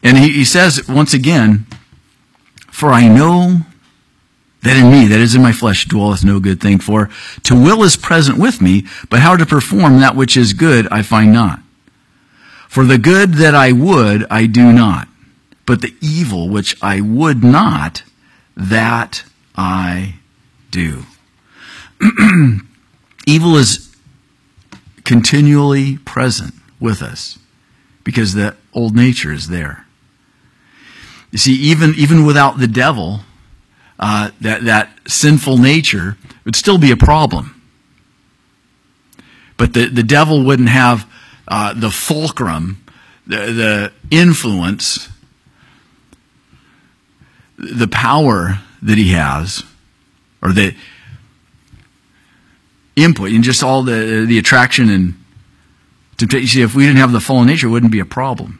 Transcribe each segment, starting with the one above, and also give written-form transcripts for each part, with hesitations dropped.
And he says, once again, for I know that in me, that is in my flesh, dwelleth no good thing. For to will is present with me, but how to perform that which is good I find not. For the good that I would, I do not. But the evil which I would not, that I do. Evil is continually present with us because the old nature is there. You see, even without the devil, that sinful nature would still be a problem. But the devil wouldn't have the fulcrum, the influence, the power that he has, or the input, and just all the attraction and temptation. You see, if we didn't have the fallen nature, it wouldn't be a problem.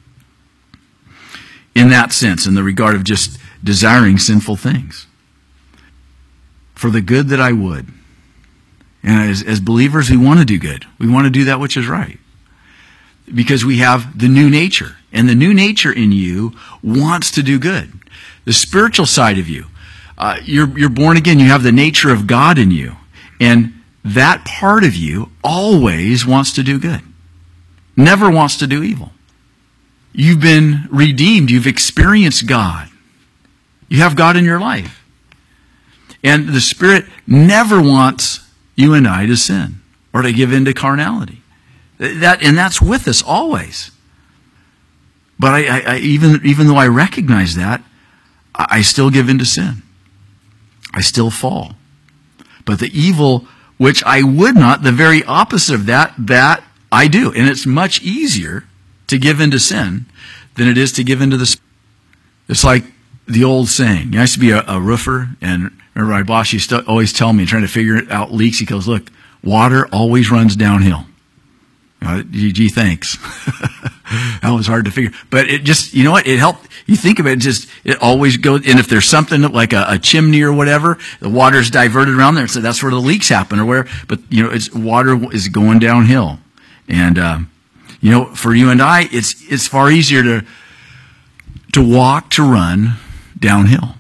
In that sense, in the regard of just desiring sinful things. For the good that I would. And as believers, we want to do good. We want to do that which is right. Because we have the new nature. And the new nature in you wants to do good. The spiritual side of you. You're born again. You have the nature of God in you. And that part of you always wants to do good. Never wants to do evil. You've been redeemed. You've experienced God. You have God in your life. And the Spirit never wants you and I to sin or to give in to carnality. And that's with us always. But I even though I recognize that, I still give in to sin. I still fall. But the evil which I would not, the very opposite of that I do. And it's much easier to give in to sin than it is to give in to the Spirit. It's like the old saying. I used to be a roofer, and remember my boss used to always tell me, trying to figure out leaks, he goes, look, water always runs downhill. Gee, thanks. That was hard to figure. But it just, you know what, it helped. You think of it, it always goes, and if there's something like a chimney or whatever, the water's diverted around there, so that's where the leaks happen or where, but water is going downhill. And, for you and I, it's far easier to walk, to run downhill.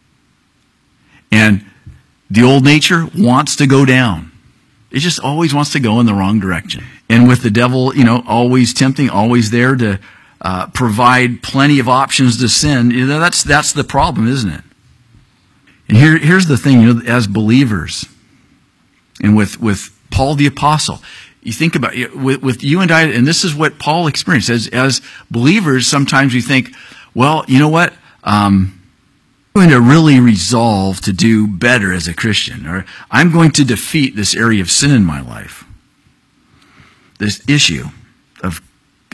And the old nature wants to go down. It just always wants to go in the wrong direction. And with the devil, always tempting, always there to provide plenty of options to sin, that's the problem, isn't it? And here's the thing, as believers, and with Paul the Apostle, you think about it, with you and I, and this is what Paul experienced. As believers, sometimes we think, well, you know what? I'm going to really resolve to do better as a Christian, or I'm going to defeat this area of sin in my life. This issue of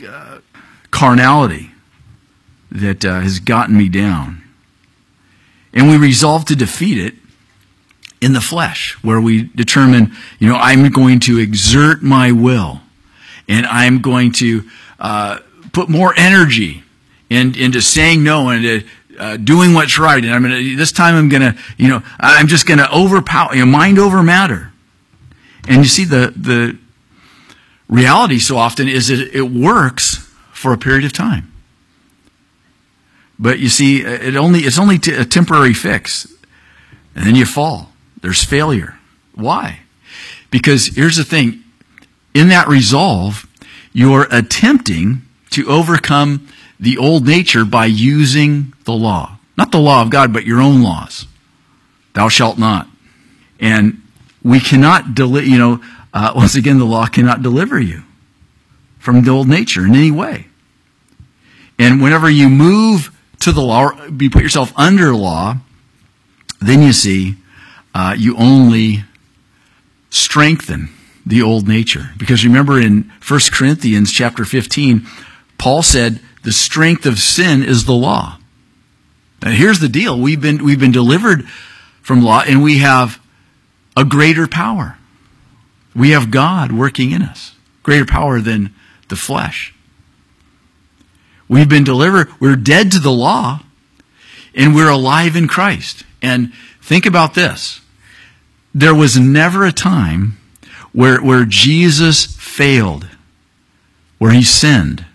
carnality that has gotten me down. And we resolve to defeat it in the flesh, where we determine, I'm going to exert my will, and I'm going to put more energy into saying no and to doing what's right. And I'm just going to overpower, mind over matter. And you see, the reality so often is that it works for a period of time. But you see, it's only a temporary fix. And then you fall. There's failure. Why? Because here's the thing. In that resolve, you're attempting to overcome the old nature by using the law. Not the law of God, but your own laws. Thou shalt not. And we cannot, once again, the law cannot deliver you from the old nature in any way. And whenever you move to the law, you put yourself under law, then you see, you only strengthen the old nature. Because remember in 1 Corinthians chapter 15, Paul said, the strength of sin is the law. Now here's the deal. We've been delivered from law, and we have a greater power. We have God working in us. Greater power than the flesh. We've been delivered. We're dead to the law, and we're alive in Christ. And think about this. There was never a time where Jesus failed, where he sinned.